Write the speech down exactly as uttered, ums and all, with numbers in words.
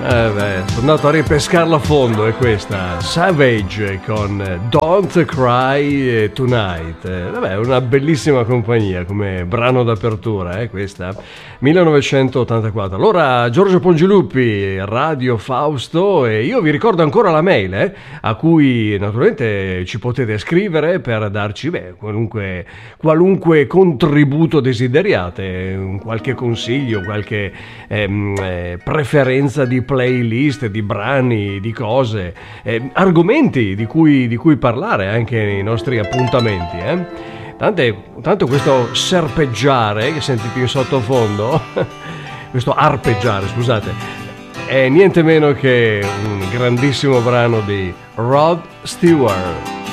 Eh beh, sono andato a ripescarla a fondo, è questa Savage con Don't Cry Tonight. Eh, vabbè, una bellissima compagnia come brano d'apertura, eh, questa millenovecentottantaquattro. Allora, Giorgio Pongiluppi, Radio Fausto, e io vi ricordo ancora la mail, eh, a cui naturalmente ci potete scrivere per darci beh, qualunque, qualunque contributo desideriate, qualche consiglio, qualche ehm, eh, preferenza di playlist, di brani, di cose, eh, argomenti di cui, di cui parlare anche nei nostri appuntamenti. Eh? Tante, tanto questo serpeggiare che sentite in sottofondo, questo arpeggiare, scusate, è niente meno che un grandissimo brano di Rod Stewart.